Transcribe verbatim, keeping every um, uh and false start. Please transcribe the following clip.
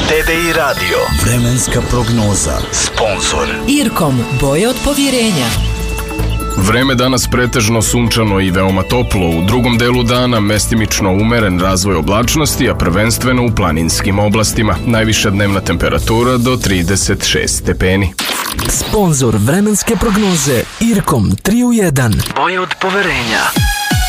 T D I Radio. Vremenska prognoza. Sponzor Irkom, boje od povjerenja. Vreme danas pretežno sunčano i veoma toplo, u drugom delu dana mestimično umeren razvoj oblačnosti, a prvenstveno u planinskim oblastima. Najviša dnevna temperatura do trideset šest stepeni. Sponzor vremenske prognoze Irkom tri u jedan. Boje od poverenja.